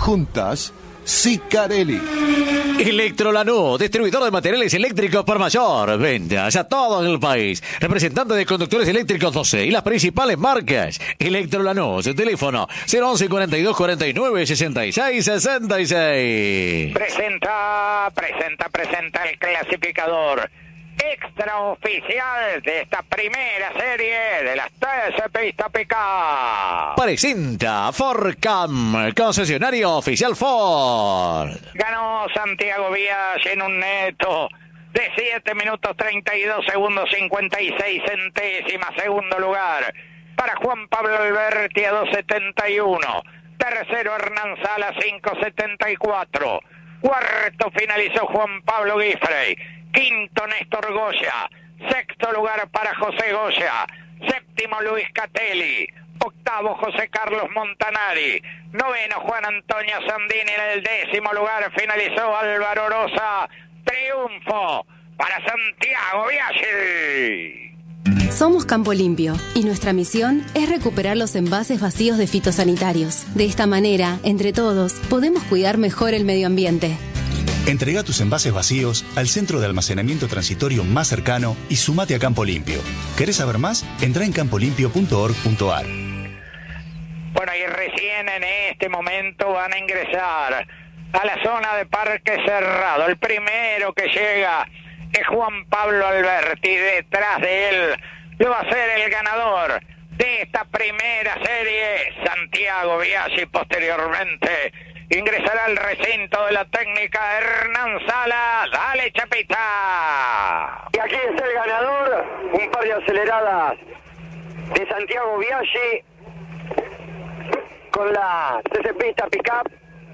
Juntas, Sicarelli. Electrolanús, distribuidor de materiales eléctricos por mayor. Ventas a todo el país. Representante de conductores eléctricos 12 y las principales marcas. Electrolanús, teléfono 011 42 49 66 66. Presenta el clasificador extraoficial de esta primera serie de las TC Pista Pickup. Presenta Fordcam, concesionario oficial Ford. Ganó Santiago Biaggi en un neto de 7 minutos 32 segundos 56 centésimas. Segundo lugar para Juan Pablo Alberti a 2.71. Tercero Hernán Sala 5.74. Cuarto finalizó Juan Pablo Giffrey. Quinto Néstor Goya. Sexto lugar para José Goya. Séptimo Luis Catelli. Octavo José Carlos Montanari. Noveno Juan Antonio Sandini. En el 10º lugar finalizó Álvaro Rosa. Triunfo para Santiago Biaggi. Somos Campo Limpio y nuestra misión es recuperar los envases vacíos de fitosanitarios. De esta manera, entre todos, podemos cuidar mejor el medio ambiente. Entrega tus envases vacíos al centro de almacenamiento transitorio más cercano y sumate a Campo Limpio. ¿Querés saber más? Entrá en campolimpio.org.ar. Bueno, y recién en este momento van a ingresar a la zona de Parque Cerrado. El primero que llega es Juan Pablo Alberti. Detrás de él lo va a ser el ganador de esta primera serie, Santiago Biaggi. Posteriormente ingresará al recinto de la técnica Hernán Sala. Dale, Chapita. Y aquí está el ganador, un par de aceleradas de Santiago Biaggi con la TC Pista Pickup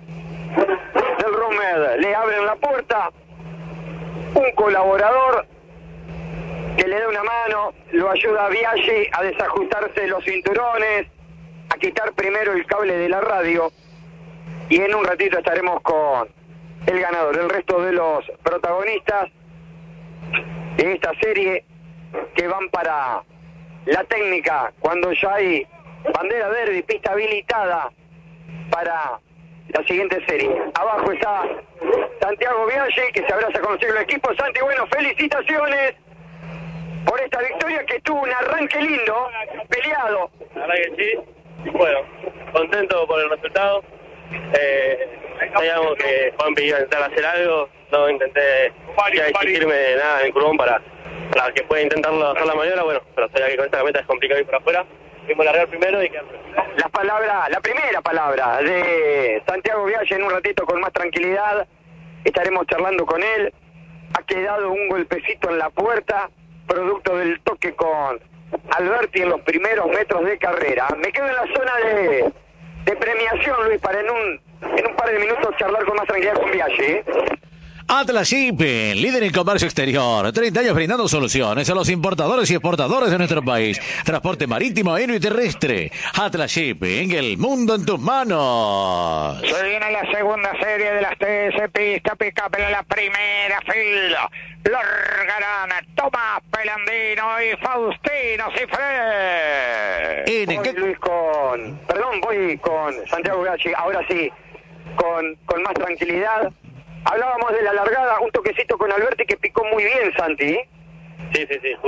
del Romed. Le abren la puerta, un colaborador que le da una mano, lo ayuda a Biaggi a desajustarse los cinturones, a quitar primero el cable de la radio, y en un ratito estaremos con el ganador. El resto de los protagonistas de esta serie que van para la técnica cuando ya hay bandera verde y pista habilitada para la siguiente serie. Abajo está Santiago Biaggi, que se abraza con el equipo. Santi, bueno, felicitaciones por esta victoria que tuvo un arranque lindo, peleado. La verdad que sí. Bueno, contento por el resultado. Sabíamos que Juanpi iba a intentar hacer algo. No intenté exigirme nada en el curbón para que pueda intentarlo hacer la maniobra. Bueno, pero sabía que con esta camioneta es complicado ir por afuera. Fuimos a largar primero y quedar. La primera palabra de Santiago Biaggi en un ratito con más tranquilidad. Estaremos charlando con él. Ha quedado un golpecito en la puerta, producto del toque con Alberti en los primeros metros de carrera. Me quedo en la zona de premiación, Luis, para en un par de minutos charlar con más tranquilidad con Biaggi. Atlas Shipping, líder en comercio exterior, 30 años brindando soluciones a los importadores y exportadores de nuestro país. Transporte marítimo, aéreo y terrestre. Atlas Shipping, el mundo en tus manos. Se viene la segunda serie de las TC Pista Pickup en la primera fila. Largarán Tomás Pelandino y Faustino Cifré. Voy con Santiago Biaggi, ahora sí, con más tranquilidad. Hablábamos de la largada, un toquecito con Alberti que picó muy bien, Santi. Sí.